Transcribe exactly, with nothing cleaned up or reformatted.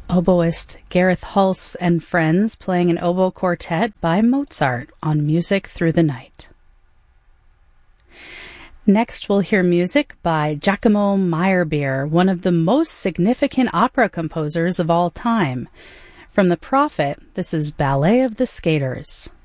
Oboist Gareth Hulse and Friends playing an oboe quartet by Mozart on Music Through the Night. Next, we'll hear music by Giacomo Meyerbeer, one of the most significant opera composers of all time. From The Prophet, this is Ballet of the Skaters.